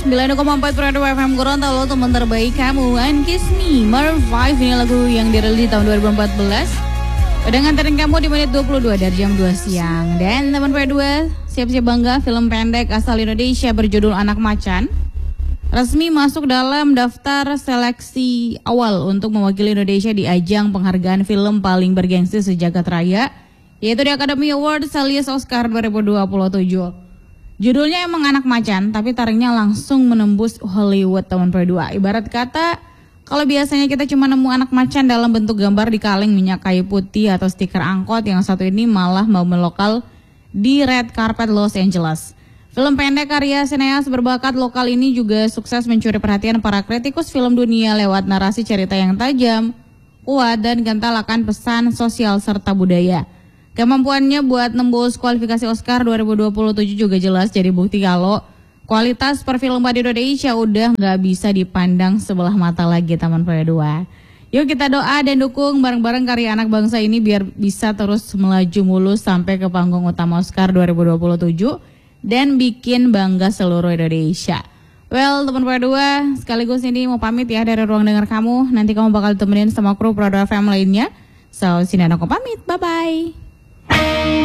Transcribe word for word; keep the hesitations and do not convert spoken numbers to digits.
sembilan koma empat Pro F M Gorontalo, teman terbaik kamu. And Kiss Me, Maroon five, ini lagu yang dirilis di tahun dua ribu empat belas. Udah nganterin kamu di menit dua puluh dua dari jam dua siang. Dan teman Pro dua, siap-siap bangga, film pendek asal Indonesia berjudul Anak Macan resmi masuk dalam daftar seleksi awal untuk mewakili Indonesia di ajang penghargaan film paling bergengsi sejagat raya, yaitu di Academy Awards alias Oscar dua ribu dua puluh tujuh. Judulnya emang Anak Macan, tapi taringnya langsung menembus Hollywood, teman Pro dua. Ibarat kata, kalau biasanya kita cuma nemu anak macan dalam bentuk gambar di kaleng minyak kayu putih atau stiker angkot, yang satu ini malah mau melokal di red carpet Los Angeles. Film pendek karya sineas berbakat lokal ini juga sukses mencuri perhatian para kritikus film dunia lewat narasi cerita yang tajam, kuat, dan kental akan pesan sosial serta budaya. Kemampuannya buat nembus kualifikasi Oscar dua ribu dua puluh tujuh juga jelas jadi bukti kalau kualitas perfilman di Indonesia udah nggak bisa dipandang sebelah mata lagi, teman Pro dua. Yuk kita doa dan dukung bareng-bareng karya anak bangsa ini biar bisa terus melaju mulus sampai ke panggung utama Oscar dua ribu dua puluh tujuh dan bikin bangga seluruh Indonesia. Well, teman Pro dua, sekaligus ini mau pamit ya dari ruang dengar kamu. Nanti kamu bakal ditemenin sama kru Pro dua F M lainnya. So, sini aku pamit. Bye-bye.